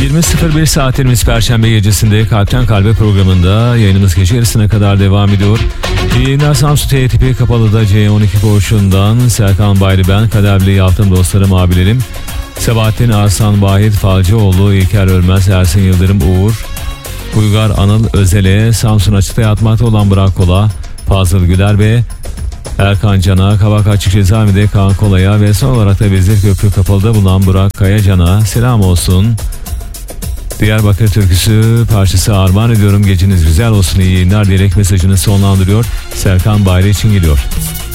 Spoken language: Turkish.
20.01 saatlerimiz Perşembe gecesinde Kalpten Kalbe programında yayınımız gece yarısına kadar devam ediyor. Yayınlar Samsun TTP Kapalı'da C12 koğuşundan Serkan Bayri ben, kaderli yaptığım dostlarım abilerim. Sebahattin Arslan Vahit Falcıoğlu, İlker Ölmez, Ersin Yıldırım Uğur, Uygar Anıl Özel'e, Samsun Açık'ta yatmakta olan Burak Kola, Fazıl Güler ve Erkan Can'a, Kavak Açık Cezaevi'de Kaan Kola'ya ve son olarak da Vezir Köprü Kapalı'da bulunan Burak Kayacan'a selam olsun. Diyarbakır türküsü parçası armağan ediyorum. Geceniz güzel olsun, iyi yayınlar diyerek mesajını sonlandırıyor. Serkan Bayri için geliyor.